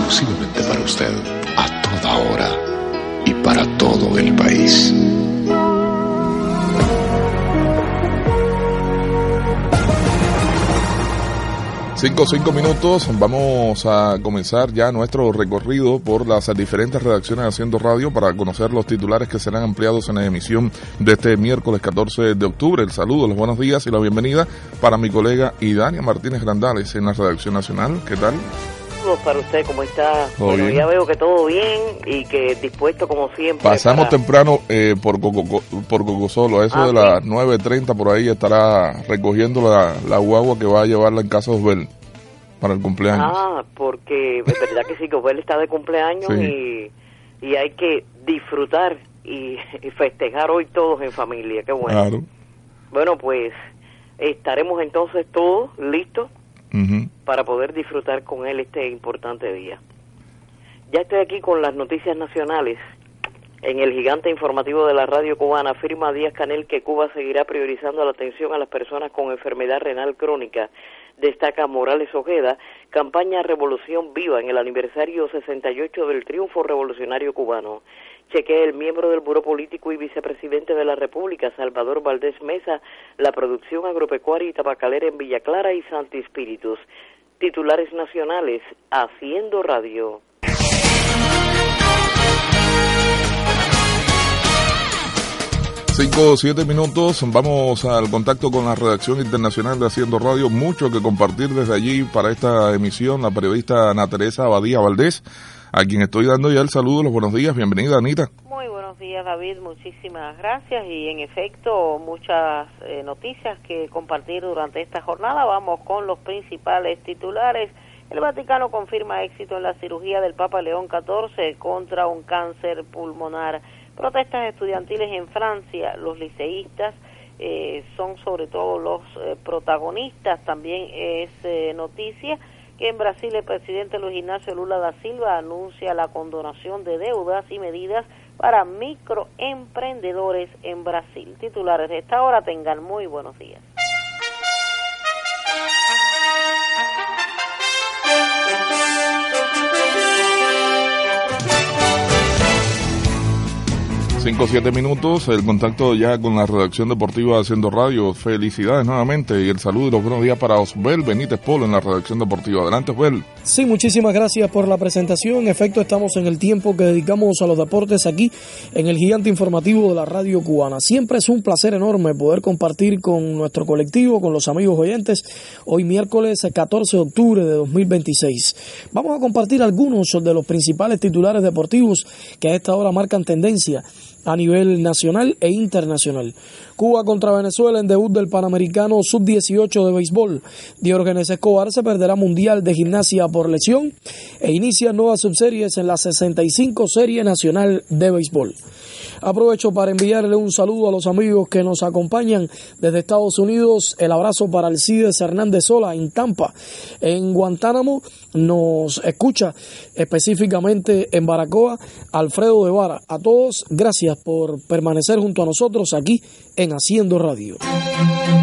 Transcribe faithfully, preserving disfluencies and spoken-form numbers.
exclusivamente para usted, a toda hora y para todo el país. Cinco, cinco minutos, vamos a comenzar ya nuestro recorrido por las diferentes redacciones Haciendo Radio para conocer los titulares que serán ampliados en la emisión de este miércoles catorce de octubre. El saludo, los buenos días y la bienvenida para mi colega Idania Martínez Grandales en la redacción nacional. ¿Qué tal? Saludos para usted, ¿cómo está? Bueno, bien. Ya veo que todo bien y que dispuesto como siempre. Pasamos para... temprano eh, por Coco, por Cocosolo, a eso ah, de sí. las nueve treinta por ahí estará recogiendo la, la guagua que va a llevarla en casa de Osbel para el cumpleaños. Ah, porque es verdad que sí, que Osbel está de cumpleaños sí. y, y hay que disfrutar y, y festejar hoy todos en familia, qué bueno. Claro. Bueno, pues estaremos entonces todos listos Uh-huh. para poder disfrutar con él este importante día. Ya estoy aquí con las noticias nacionales. En el gigante informativo de la radio cubana afirma Díaz-Canel que Cuba seguirá priorizando la atención a las personas con enfermedad renal crónica. Destaca Morales Ojeda, campaña Revolución Viva en el aniversario sesenta y ocho del triunfo revolucionario cubano. Chequea el miembro del Buró Político y vicepresidente de la República, Salvador Valdés Mesa, la producción agropecuaria y tabacalera en Villa Clara y Santi Espíritus. Titulares nacionales, Haciendo Radio. Cinco o siete minutos, vamos al contacto con la redacción internacional de Haciendo Radio. Mucho que compartir desde allí para esta emisión. La periodista Ana Teresa Abadía Valdés, a quien estoy dando ya el saludo. Los buenos días, bienvenida Anita. Muy buenos días David, muchísimas gracias y en efecto muchas eh, noticias que compartir durante esta jornada. Vamos con los principales titulares. El Vaticano confirma éxito en la cirugía del Papa León catorce contra un cáncer pulmonar. Protestas estudiantiles en Francia, los liceístas eh, son sobre todo los eh, protagonistas. También es eh, noticia que en Brasil el presidente Luis Ignacio Lula da Silva anuncia la condonación de deudas y medidas para microemprendedores en Brasil. Titulares de esta hora, tengan muy buenos días. Cinco o siete minutos, el contacto ya con la redacción deportiva de Haciendo Radio. Felicidades nuevamente y el saludo y los buenos días para Osbel Benítez Polo en la redacción deportiva. Adelante, Osbel. Sí, muchísimas gracias por la presentación. En efecto, estamos en el tiempo que dedicamos a los deportes aquí en el gigante informativo de la radio cubana. Siempre es un placer enorme poder compartir con nuestro colectivo, con los amigos oyentes, hoy miércoles catorce de octubre de dos mil veintiséis. Vamos a compartir algunos de los principales titulares deportivos que a esta hora marcan tendencia a nivel nacional e internacional. Cuba contra Venezuela en debut del Panamericano sub dieciocho de béisbol. Diógenes Escobar se perderá Mundial de Gimnasia por lesión e inicia nuevas subseries en la sesenta y cinco Serie Nacional de Béisbol. Aprovecho para enviarle un saludo a los amigos que nos acompañan desde Estados Unidos. El abrazo para Alcides Hernández Sola en Tampa. En Guantánamo nos escucha específicamente en Baracoa Alfredo de Vara. A todos, gracias por permanecer junto a nosotros aquí en Haciendo Radio.